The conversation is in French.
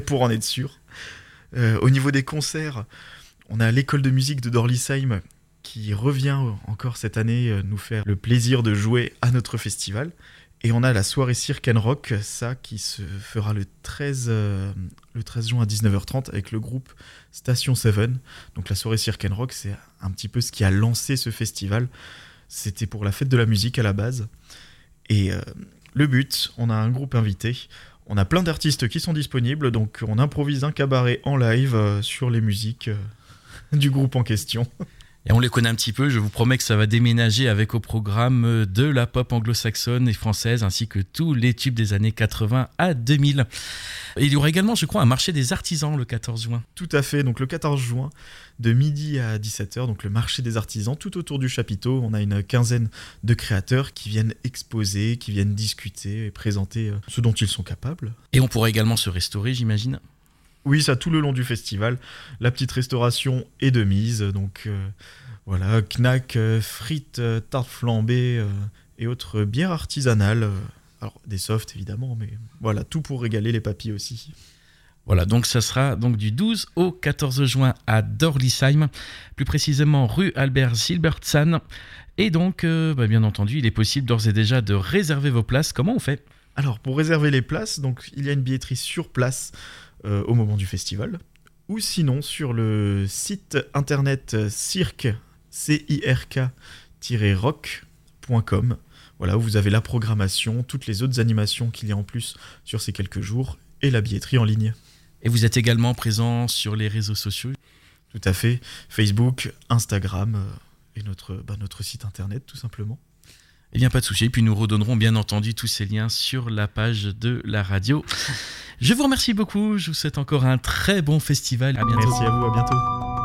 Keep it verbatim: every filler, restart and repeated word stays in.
pour en être sûr. Euh, au niveau des concerts, on a l'école de musique de Dorlisheim qui revient encore cette année euh, nous faire le plaisir de jouer à notre festival. Et on a la soirée Cirque and Rock, ça qui se fera le treize, euh, le treize juin à dix-neuf heures trente avec le groupe Station sept. Donc la soirée Cirque and Rock, c'est un petit peu ce qui a lancé ce festival. C'était pour la fête de la musique à la base. Et euh, le but, on a un groupe invité, on a plein d'artistes qui sont disponibles, donc on improvise un cabaret en live euh, sur les musiques euh, du groupe en question. Et on les connaît un petit peu, je vous promets que ça va déménager avec au programme de la pop anglo-saxonne et française, ainsi que tous les tubes des années quatre-vingts à deux mille. Et il y aura également, je crois, un marché des artisans le quatorze juin. Tout à fait, donc le quatorze juin, de midi à dix-sept heures, donc le marché des artisans, tout autour du chapiteau. On a une quinzaine de créateurs qui viennent exposer, qui viennent discuter et présenter ce dont ils sont capables. Et on pourra également se restaurer, j'imagine. Oui, ça tout le long du festival. La petite restauration est de mise, donc euh, voilà, knack, euh, frites, euh, tartes flambées euh, et autres bières artisanales. Euh, alors des softs évidemment, mais voilà, tout pour régaler les papilles aussi. Voilà, donc ça sera donc du douze au quatorze juin à Dorlisheim, plus précisément rue Albert Silbertsan. Et donc, euh, bah bien entendu, il est possible d'ores et déjà de réserver vos places. Comment on fait ? Alors, pour réserver les places, donc il y a une billetterie sur place euh, au moment du festival, ou sinon sur le site internet cirque, C I R K-rock point com. Voilà, où vous avez la programmation, toutes les autres animations qu'il y a en plus sur ces quelques jours, et la billetterie en ligne. Et vous êtes également présent sur les réseaux sociaux ? Tout à fait, Facebook, Instagram, euh, et notre, bah, notre site internet tout simplement. Eh bien, pas de souci. Puis nous redonnerons bien entendu tous ces liens sur la page de la radio. Je vous remercie beaucoup. Je vous souhaite encore un très bon festival. À bientôt. Merci à vous, à bientôt.